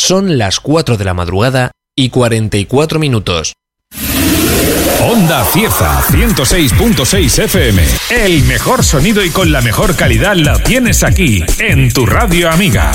Son las 4 de la madrugada y 44 minutos. Onda Cieza, 106.6 FM. El mejor sonido y con la mejor calidad la tienes aquí, en tu radio amiga.